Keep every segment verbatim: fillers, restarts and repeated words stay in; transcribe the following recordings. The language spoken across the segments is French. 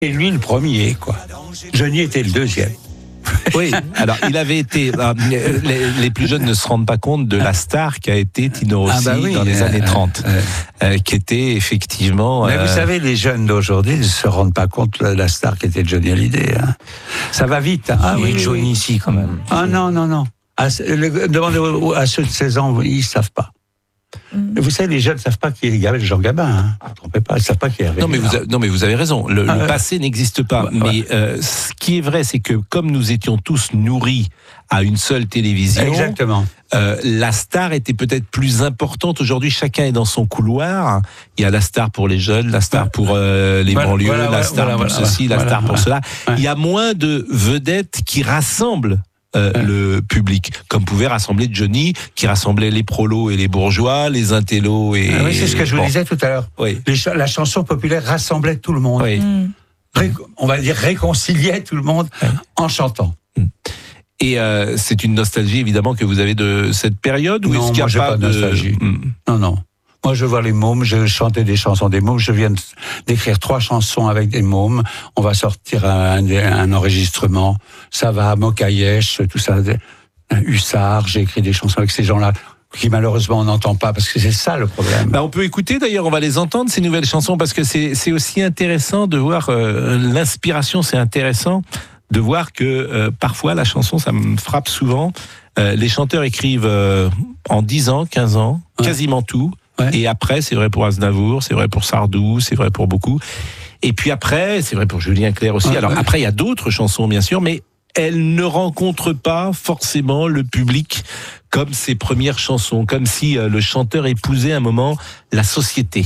Et lui, le premier, quoi. Johnny était le deuxième. Oui, alors il avait été. Euh, les, les plus jeunes ne se rendent pas compte de la star qu'a été Tino Rossi ah bah oui, dans les euh, années trente, euh, euh, qui était effectivement. Mais euh, vous savez, les jeunes d'aujourd'hui ne se rendent pas compte de la star qui était Johnny Hallyday. Hein. Ça va vite. Hein. Ah oui, oui Johnny oui. ici quand même. Ah non, non, non. À, le, demandez à ceux de seize ans, ils ne savent pas. Mm. Vous savez, les jeunes ne savent pas qui est Jean Gabin. Hein. Ne vous trompez pas, ils ne savent pas qui est Hervé. Non, mais vous, a, non, mais vous avez raison. Le, ah, le passé n'existe pas. Ouais, mais ouais. Euh, ce qui est vrai, c'est que comme nous étions tous nourris à une seule télévision, exactement. Euh, la star était peut-être plus importante. Aujourd'hui, chacun est dans son couloir. Il y a la star pour les jeunes, la star pour euh, les voilà, banlieues, voilà, la star voilà, pour voilà, ceci, voilà, la star voilà, pour voilà. cela. Ouais. Il y a moins de vedettes qui rassemblent Euh, ouais. le public, comme pouvait rassembler Johnny, qui rassemblait les prolos et les bourgeois, les intellos et... Ah oui, c'est ce que je vous bon. disais tout à l'heure. Oui. Les ch- la chanson populaire rassemblait tout le monde. Oui. Mmh. Ré- on va dire réconciliait tout le monde oui. en chantant. Mmh. Et euh, c'est une nostalgie, évidemment, que vous avez de cette période, ou non, est-ce qu'il moi, y a pas, pas de nostalgie. Mmh. Non, non. Moi, je vois les mômes, je chantais des chansons des mômes, je viens d'écrire trois chansons avec des mômes, on va sortir un, un enregistrement, ça va, Mokayesh, tout ça, Hussard, j'ai écrit des chansons avec ces gens-là, qui malheureusement on n'entend pas, parce que c'est ça le problème. Bah, on peut écouter d'ailleurs, on va les entendre, ces nouvelles chansons, parce que c'est, c'est aussi intéressant de voir euh, l'inspiration, c'est intéressant de voir que euh, parfois la chanson, ça me frappe souvent, euh, les chanteurs écrivent euh, en dix ans, quinze ans, ouais. quasiment tout. Ouais. Et après, c'est vrai pour Aznavour, c'est vrai pour Sardou, c'est vrai pour beaucoup. Et puis après, c'est vrai pour Julien Clerc aussi. Ouais, Alors ouais. après, il y a d'autres chansons, bien sûr, mais elles ne rencontrent pas forcément le public comme ses premières chansons, comme si euh, le chanteur épousait un moment la société.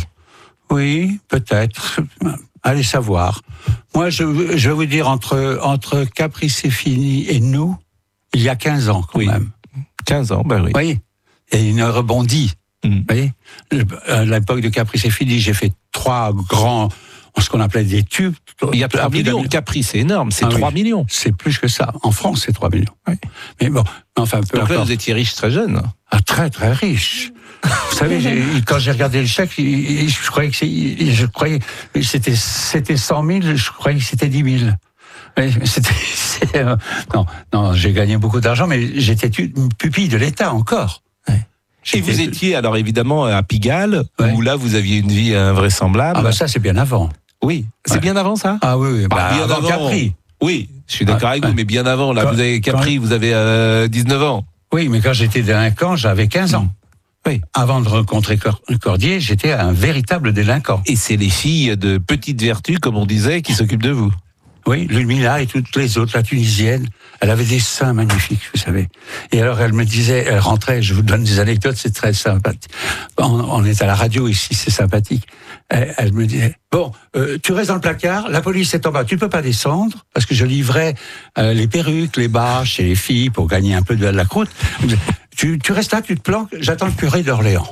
Oui, peut-être. Allez savoir. Moi, je, je vais vous dire, entre, entre Caprice et Fini et nous, il y a quinze ans quand oui. même. quinze ans, ben oui. Oui, et il rebondit. Vous voyez, à l'époque de Caprice et Fini, j'ai fait trois grands, ce qu'on appelait des tubes. Il y a trois millions. Caprice, c'est énorme, c'est ah, trois oui. millions. C'est plus que ça. En France, c'est trois millions. Oui. Mais bon, enfin, peu Donc là, vous étiez riche très jeune. Ah, très, très riche. Vous savez, j'ai, quand j'ai regardé le chèque, je croyais que, c'est, je croyais que c'était, c'était cent mille, je croyais que c'était dix mille. Oui, c'était, c'est, euh, non, non, j'ai gagné beaucoup d'argent, mais j'étais une pupille de l'État encore. Et vous étiez alors évidemment à Pigalle, ouais. où là vous aviez une vie invraisemblable. Ah bah ça c'est bien avant. Oui, c'est ouais. bien avant ça. Ah oui, oui bah, bien avant, avant Capri. Oui, je suis d'accord ah, avec ouais. vous, mais bien avant. Là, quand, vous avez Capri, quand... vous avez euh, dix-neuf ans. Oui, mais quand j'étais délinquant, j'avais quinze ans. Mmh. Oui. Avant de rencontrer Cordier, j'étais un véritable délinquant. Et c'est les filles de petite vertu, comme on disait, qui s'occupent de vous. Oui, Lumila et toutes les autres, la tunisienne, elle avait des seins magnifiques, vous savez. Et alors elle me disait, elle rentrait, je vous donne des anecdotes, c'est très sympathique. On, on est à la radio ici, c'est sympathique. Elle, elle me disait, bon, euh, tu restes dans le placard, la police est en bas, tu ne peux pas descendre, parce que je livrais euh, les perruques, les bas chez les filles pour gagner un peu de la croûte. Tu, tu restes là, tu te planques, j'attends le curé d'Orléans.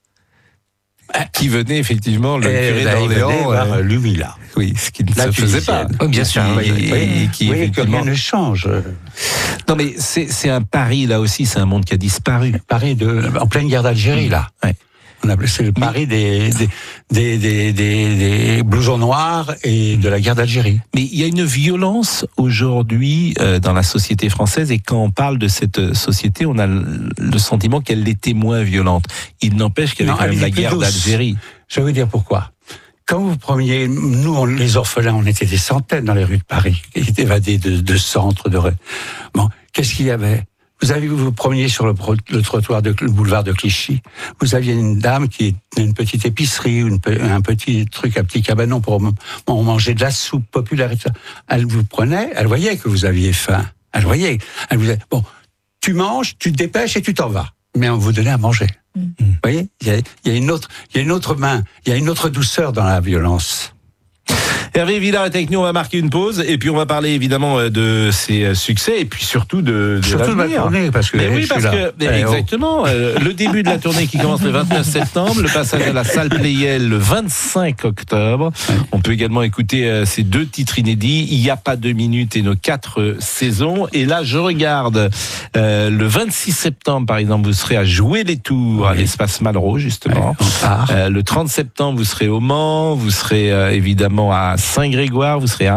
Qui venait effectivement, le et curé là, d'Orléans, euh, Lumila. Oui, ce qui ne la se faisait pas. Oui, bien sûr. Oui, oui, oui, qui, oui que rien ne change. Non, mais c'est, c'est un Paris, là aussi, c'est un monde qui a disparu. Paris de, en pleine guerre d'Algérie, mmh. là. Ouais. On appelait, c'est le Paris des, des, des, des, des, des blousons noirs et de la guerre d'Algérie. Mais il y a une violence aujourd'hui euh, dans la société française, et quand on parle de cette société, on a le sentiment qu'elle était moins violente. Il n'empêche qu'il y avait non, quand même la guerre douce. d'Algérie. Je vais vous dire pourquoi. Quand vous preniez, nous, on, les orphelins, on était des centaines dans les rues de Paris, qui étaient évadés de, de centres, de... Bon, qu'est-ce qu'il y avait ? Vous avez, vous vous promeniez sur le, le trottoir de le boulevard de Clichy. Vous aviez une dame qui était une petite épicerie, une, un petit truc, un petit cabanon pour, pour manger de la soupe populaire et tout ça. Elle vous prenait, elle voyait que vous aviez faim. Elle voyait. Elle vous disait, bon, tu manges, tu te dépêches et tu t'en vas. Mais on vous donnait à manger. Mmh. Vous voyez, il y a, il y a une autre, il y a une autre main, il y a une autre douceur dans la violence. Hervé Villard est avec nous, on va marquer une pause et puis on va parler évidemment de ses succès et puis surtout de, de surtout de la tournée parce que mais oui parce que mais exactement euh, le début de la tournée qui commence le vingt-neuf septembre, le passage à la salle Pleyel le vingt-cinq octobre. Ouais. On peut également écouter euh, ces deux titres inédits, Il y a pas deux minutes et nos quatre euh, saisons. Et là je regarde euh, le vingt-six septembre par exemple, vous serez à Jouer les Tours, oui. à l'espace Malraux justement. Ouais, euh, le trente septembre vous serez au Mans, vous serez euh, évidemment à Saint-Grégoire, vous serez à